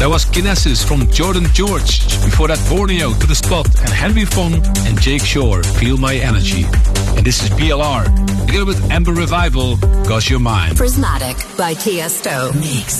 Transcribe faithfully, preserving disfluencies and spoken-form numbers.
There was Kinesis from Jordan George. Before that, Borneo, To The Spot, and Henry Fong and Jake Shore, Feel My Energy. And this is B L R, together with Amber Revival, 'Cause You're Mine. Prismatic by Tiesto. Mix.